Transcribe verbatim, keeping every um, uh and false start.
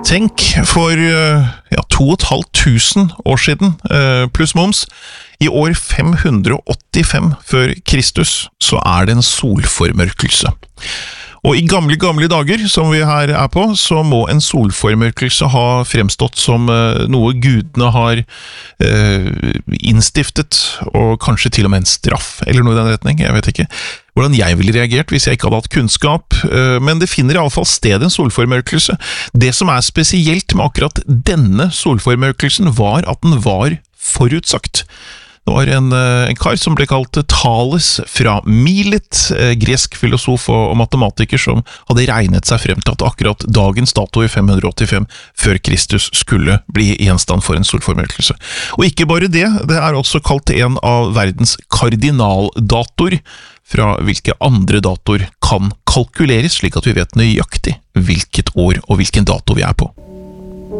Tenk, for ja, to og et halvt tusen år siden, pluss moms, i år fem hundre åttifem før Kristus, så er det en solformørkelse. Og i gamle, gamle dager, som vi her er på, så må en solformørkelse ha fremstått som noe gudene har eh, innstiftet, og kanskje til og med en straff, eller noe i den retning, jeg vet ikke hvordan jeg ville reagert hvis jeg ikke hadde hatt kunnskap, men det finner i alle fall sted en solformørkelse. Det som er spesielt med akkurat denne solformørkelsen var at den var forutsagt. Det var en, en kar som ble kalt Thales fra Milet, gresk filosof og, og matematiker som hadde regnet seg frem til at akkurat dagens dato i fem hundre åttifem før Kristus skulle bli gjenstand for en solformørkelse. Og ikke bare det, det er også kalt en av verdens kardinaldatoer, fra hvilke andre datoer kan kalkuleres, slik at vi vet nøyaktig hvilket år og hvilken dato vi er på.